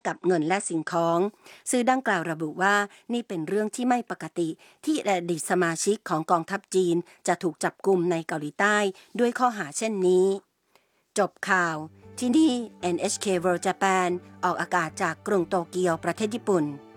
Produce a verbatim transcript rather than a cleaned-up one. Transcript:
กับเงินและสิ่งของสื่อดังกล่าวระบุว่านี่เป็นเรื่องที่ไม่ปกติที่อดีตสมาชิกของกองทัพจีนจะถูกจับกุมในเกาหลีใต้ด้วยข้อหาเช่นนี้จบข่าวที่นี่ เอ็น เอช เค World Japan ออกอากาศจากกรุงโตเกียวประเทศญี่ปุ่น